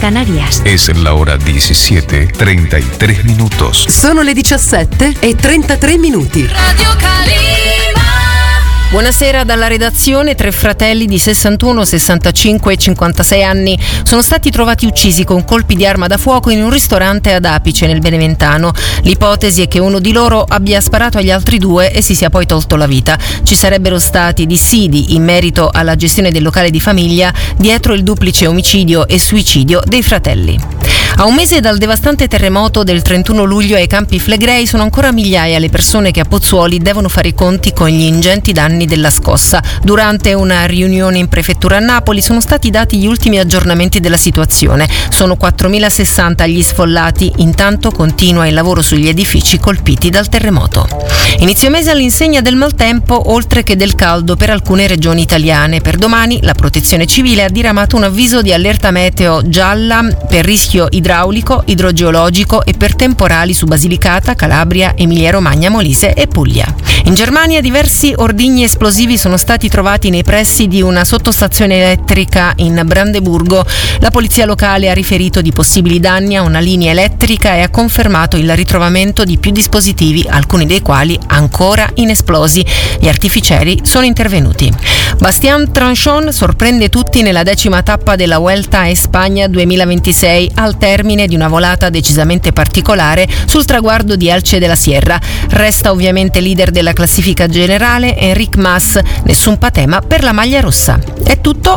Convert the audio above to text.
Canarias. Es la hora 17:33 minutos. Sono le 17:33 Radio Calima. Buonasera dalla redazione. 3 fratelli di 61, 65 e 56 anni sono stati trovati uccisi con colpi di arma da fuoco in un ristorante ad Apice, nel Beneventano. L'ipotesi è che uno di loro abbia sparato agli altri 2 e si sia poi tolto la vita. Ci sarebbero stati dissidi in merito alla gestione del locale di famiglia dietro il duplice omicidio e suicidio dei fratelli. A un mese dal devastante terremoto del 31 luglio ai Campi Flegrei sono ancora migliaia le persone che a Pozzuoli devono fare i conti con gli ingenti danni della scossa. Durante una riunione in prefettura a Napoli sono stati dati gli ultimi aggiornamenti della situazione. Sono 4.060 gli sfollati, intanto continua il lavoro sugli edifici colpiti dal terremoto. Inizio mese all'insegna del maltempo oltre che del caldo per alcune regioni italiane. Per domani la Protezione Civile ha diramato un avviso di allerta meteo gialla per rischio idraulico, idrogeologico e per temporali su Basilicata, Calabria, Emilia-Romagna, Molise e Puglia. In Germania diversi ordigni esplosivi sono stati trovati nei pressi di una sottostazione elettrica in Brandeburgo. La polizia locale ha riferito di possibili danni a una linea elettrica e ha confermato il ritrovamento di più dispositivi, alcuni dei quali ancora inesplosi. Gli artificieri sono intervenuti. Bastián Tranchón sorprende tutti nella 10ª tappa della Vuelta a Spagna 2026 al termine di una volata decisamente particolare sul traguardo di Elche de la Sierra. Resta ovviamente leader della classifica generale Enric Mas, nessun patema per la maglia rossa. È tutto,